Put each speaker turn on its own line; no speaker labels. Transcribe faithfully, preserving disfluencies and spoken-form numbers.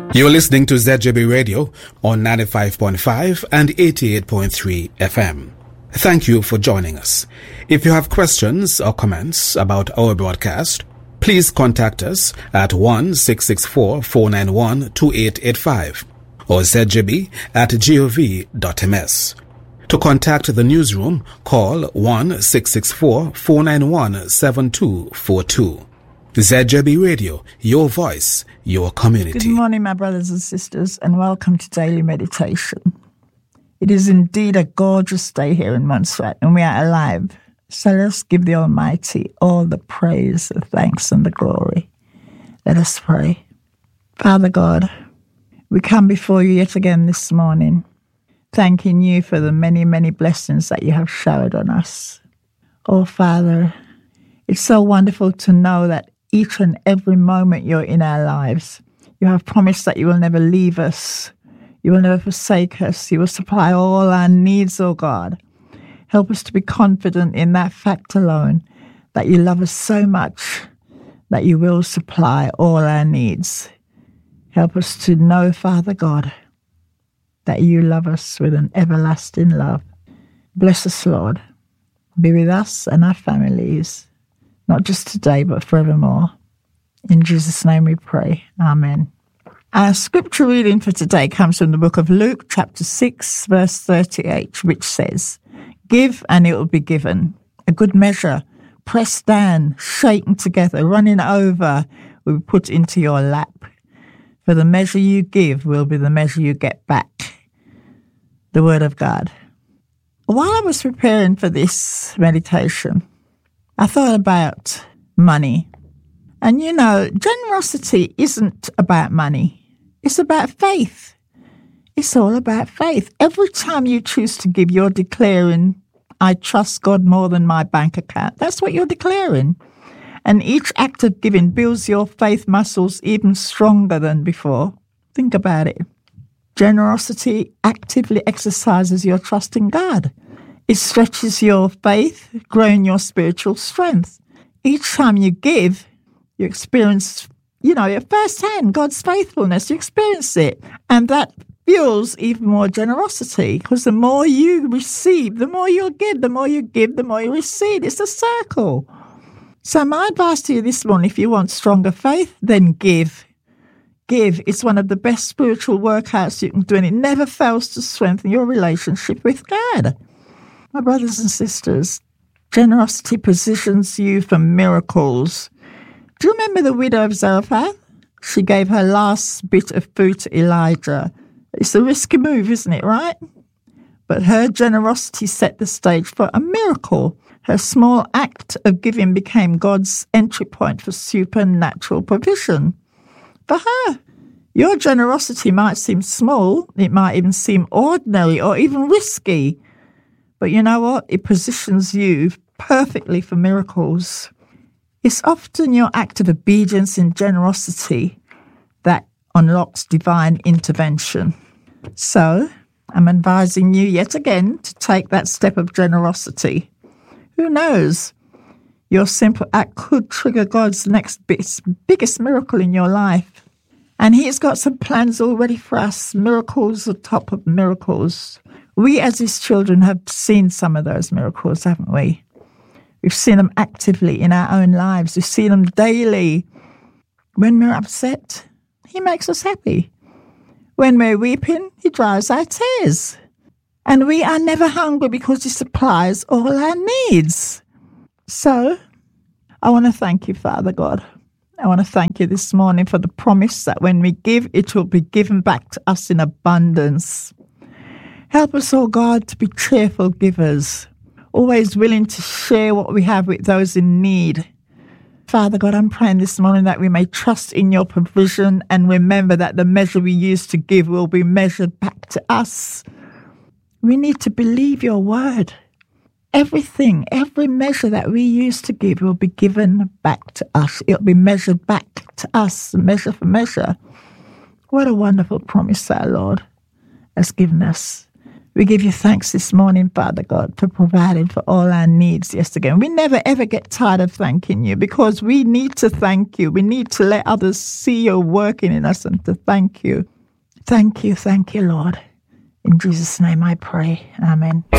You're listening to Z J B Radio on ninety-five point five and eighty-eight point three F M. Thank you for joining us. If you have questions or comments about our broadcast, please contact us at one six six four, four nine one, two eight eight five or z j b at gov dot m s. To contact the newsroom, call one six six four, four nine one, seven two four two. Z J B Radio, your voice, your community.
Good morning, my brothers and sisters, and welcome to Daily Meditation. It is indeed a gorgeous day here in Montserrat, and we are alive. So let's give the Almighty all the praise, the thanks, and the glory. Let us pray. Father God, we come before you yet again this morning, thanking you for the many, many blessings that you have showered on us. Oh, Father, it's so wonderful to know that each and every moment you're in our lives, you have promised that you will never leave us. You will never forsake us. You will supply all our needs, oh God. Help us to be confident in that fact alone, that you love us so much that you will supply all our needs. Help us to know, Father God, that you love us with an everlasting love. Bless us, Lord. Be with us and our families, not just today, but forevermore. In Jesus' name we pray. Amen. Our scripture reading for today comes from the book of Luke, chapter six, verse thirty-eight, which says, "Give and it will be given. A good measure, pressed down, shaken together, running over, will be put into your lap. For the measure you give will be the measure you get back." The word of God. While I was preparing for this meditation, I thought about money. And you know, generosity isn't about money. It's about faith. It's all about faith. Every time you choose to give, you're declaring, I trust God more than my bank account. That's what you're declaring. And each act of giving builds your faith muscles even stronger than before. Think about it. Generosity actively exercises your trust in God. It stretches your faith, growing your spiritual strength. Each time you give, you experience, you know, firsthand God's faithfulness. You experience it. And that fuels even more generosity, because the more you receive, the more you'll give. The more you give, the more you receive. It's a circle. So my advice to you this morning, if you want stronger faith, then give. Give. It's one of the best spiritual workouts you can do, and it never fails to strengthen your relationship with God. My brothers and sisters, generosity positions you for miracles. Do you remember the widow of Zarephath? She gave her last bit of food to Elijah. It's a risky move, isn't it, right? But her generosity set the stage for a miracle. Her small act of giving became God's entry point for supernatural provision. For her, your generosity might seem small, it might even seem ordinary or even risky. But you know what? It positions you perfectly for miracles. It's often your act of obedience and generosity that unlocks divine intervention. So, I'm advising you yet again to take that step of generosity. Who knows? Your simple act could trigger God's next biggest miracle in your life. And He's got some plans already for us, miracles on top of miracles. We as His children have seen some of those miracles, haven't we? We've seen them actively in our own lives. We've seen them daily. When we're upset, He makes us happy. When we're weeping, He dries our tears. And we are never hungry because He supplies all our needs. So, I want to thank you, Father God. I want to thank you this morning for the promise that when we give, it will be given back to us in abundance. Help us, oh God, to be cheerful givers, always willing to share what we have with those in need. Father God, I'm praying this morning that we may trust in your provision and remember that the measure we use to give will be measured back to us. We need to believe your word. Everything, every measure that we use to give will be given back to us. It'll be measured back to us, measure for measure. What a wonderful promise our Lord has given us. We give you thanks this morning, Father God, for providing for all our needs yesterday. And we never, ever get tired of thanking you, because we need to thank you. We need to let others see your working in us and to thank you. Thank you, thank you, Lord. In Jesus' name I pray. Amen.